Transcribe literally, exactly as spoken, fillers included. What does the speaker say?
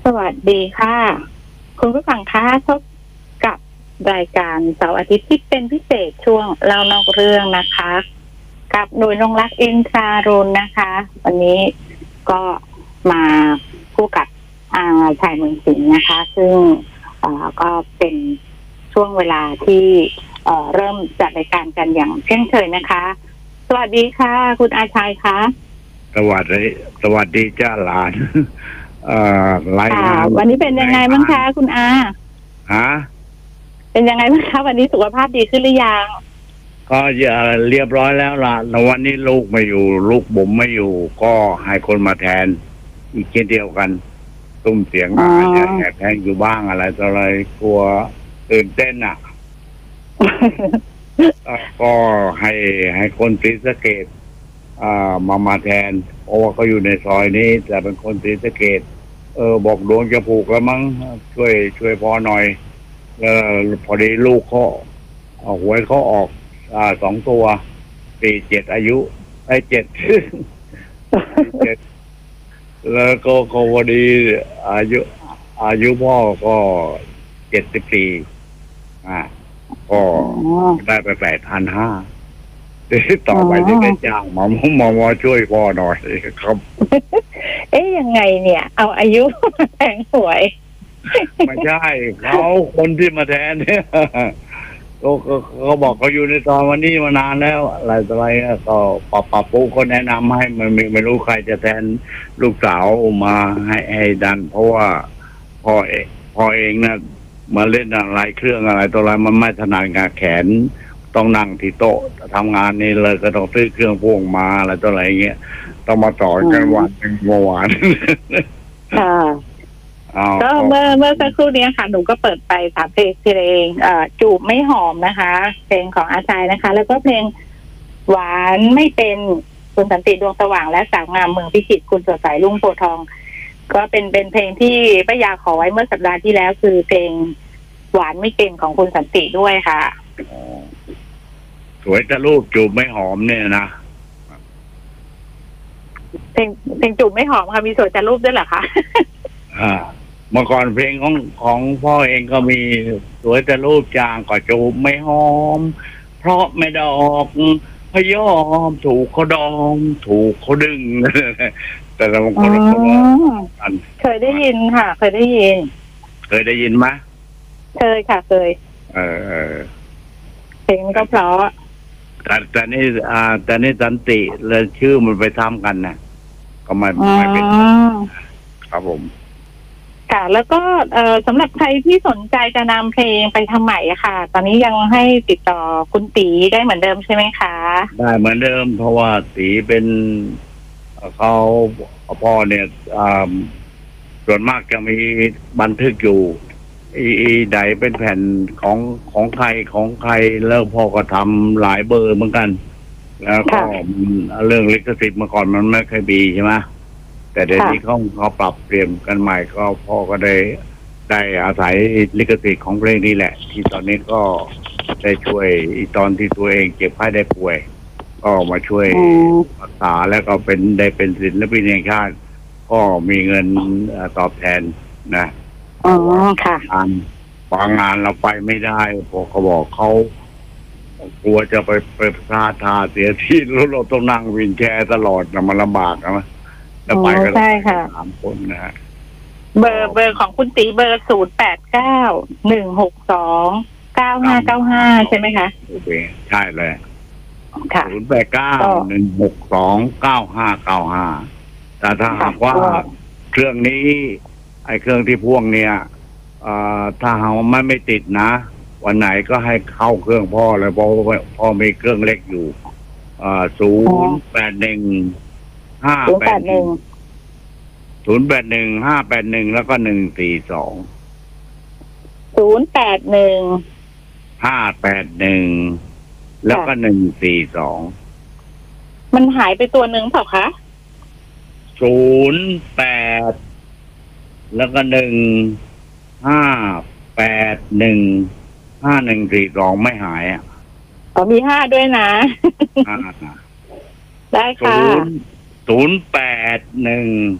สวัสดีค่ะ คุณผู้ฟังคะพบกับรายการเสาร์อาทิตย์ที่เป็นพิเศษช่วงเล่านอกเรื่องนะคะ กับหน่วยนงรักอินทรารุณนะคะ วันนี้ก็มาคู่กับอาชายเมืองสิงห์นะคะ ซึ่งก็เป็นช่วงเวลาที่เอ่อเริ่มจัดรายการกันอย่างเช่นเคยนะคะ สวัสดีค่ะ คุณอาชัยคะสวัสดีสวัสดีจ้าหลาน เอ่อรายงานวันนี้เป็นยังไงบ้างคะคุณอาฮะเป็นยังไงบ้างคะวันนี้สุขภาพดีขึ้นหรือยังก็เรียบร้อยแล้วล่ะแล้ววันนี้ลูกไม่อยู่ ลูกผมไม่อยู่ ก็ให้คนมาแทน อีกเช่นเดียวกัน ตุ้มเสียงอาจจะแหบแห้งอยู่บ้างอะไรต่ออะไรกลัวตื่นเต้นอ่ะ ก็ให้ให้คนศรีสะเกษอ่ามามาแทนเพราะว่าเขาอยู่ในซอยนี้แต่เป็นคนศรีสะเกษเออบอกดวงจะผูกแล้วมั้งช่วยช่วยพอหน่อยเออพอดีลูกเขาเอาหวยเขาออก อ่าสองตัวสี่เจ็ดอายุไอ้เจ็ดเจ็ดแล้วก็ก็พอดีอายุ อายุพ่อก็เจ็ดสิบสี่อ่าก็ได้ไปแปดพันห้าต่อไปจะได้จ้างหมอหมอหมอช่วยพ่อหน่อยครับเอ๊ยยังไงเนี่ย เอาอายุแทงหวยไม่ใช่เขาคนที่มาแทนเนี่ยเขาเขาบอกเขาอยู่ในตอนวันนี้มานานแล้วอะไรต่ออะไรก็ปรับปรับปุ๊ก็แนะนำให้มันไม่รู้ใครจะแทนลูกสาวมาให้ให้ดัน เพราะว่าพ่อเองพ่อเองนะมาเล่นอะไรเครื่องอะไรตัวอะไรมันไม่ถนัดงานแขนต้องนั่งที่โต๊ะทำงานนี่เลยก็ต้องซื้อเครื่องพ่วงมาอะไรตัวอะไรเงี้ยต้องมาต่อกันวันหนึ่งเมื่อวานค่ะก็เมื่อเมื่อสักครู่นี้ค่ะหนูก็เปิดไปสามเพลงเพลงเอ่อจูบไม่หอมนะคะ เพลงของอาชายนะคะ แล้วก็เพลงหวานไม่เป็นคุณสันติดวงสว่างและสาวงามเมืองพิจิตรคุณสดใสรุ่งโพทอง ก็เป็นเป็นเพลงที่ป้ายาขอไว้เมื่อสัปดาห์ที่แล้วคือเพลงหวานไม่เป็นของคุณสันติด้วยค่ะสวยแต่รูปจูบไม่หอมเนี่ยนะเพลงเพลงจูบไม่หอมค่ะมีสวยแต่รูปด้วยเหรอคะอ่าเมื่อก่อนเพลงของของพ่อเองก็มีสวยแต่รูปจางก็จูบไม่หอมเพราะไม่ดอกพยอมถูกเขาดองถูกเขาดึงแต่ละบางคนก็เคยได้ยินค่ะเคยได้ยินเคยได้ยินไหมเคยค่ะเคยเออเพลงก็เพราะแต่แต่นี่อ่าแต่นี่สันติเลยชื่อมันไปทำกันนะก็ไม่ไม่เป็นครับผมค่ะแล้วก็เอ่อสำหรับใครที่สนใจจะนำเพลงไปทำใหม่ค่ะ ตอนนี้ยังให้ติดต่อคุณตีได้เหมือนเดิมใช่ไหมคะได้เหมือนเดิมเพราะว่าตีเป็นเขาพ่อเนี่ยส่วนมากจะมีบันทึกอยู่อีใดเป็นแผ่นของของใครของใครแล้วพ่อก็ทำหลายเบอร์เหมือนกัน แล้วก็เรื่องลิขสิทธิ์เมื่อก่อนมันไม่เคยมีใช่ไหมแต่เดี๋ยวนี้เขาเขาปรับเปลี่ยนกันใหม่ก็พ่อก็ได้ได้อาศัยลิขสิทธิ์ของเพลงนี้แหละที่ตอนนี้ก็ได้ช่วยอีตอนที่ตัวเองเจ็บไข้ได้ป่วยก็มาช่วยรักษาแล้วก็เป็นได้เป็นศิลปินแห่งชาติก็มีเงินตอบแทนนะอ๋อค่ะงานบางงานเราไปไม่ได้พอเขาบอกเขากลัวจะไปไปพลาดท่าเสียที่แล้วเราต้องนั่งวินแชร์ตลอดนะมันลำบากนะแล้วไปกันสามคนนะฮะเบอร์เบอร์ของคุณตีเบอร์ศูนย์แปดเก้าหนึ่งหกสองเก้าห้าเก้าห้าใช่ไหมคะโอเคใช่เลยค่ะศูนย์แปดเก้าหนึ่งหกสองเก้าห้าเก้าห้าแต่ถ้าหากว่าเครื่องนี้ไอ้เครื่องที่พ่วงเนี่ยถ้าหากมันไม่ติดนะวันไหนก็ให้เข้าเครื่องพ่อเลยเพราะพ่อมีเครื่องเล็กอยู่ศูนย์แปดหนึ่งห้าแปดหนึ่งศูนย์แปดหนึ่งห้าแปดหนึ่งแล้วก็หนึ่งสี่สองศูนย์แปดหนึ่งห้าแปดหนึ่งแล้วก็หนึ่งสี่สองมันหายไปตัวหนึ่งเปล่าคะศูนย์แปดแล้วก็หนึ่งห้าแปดหนึ่งห้าหนึ่งสี่สองไม่หายอ่ะอ๋อมีห้าด้วยนะได้ค่ะศูนย์แปดหนึ่ง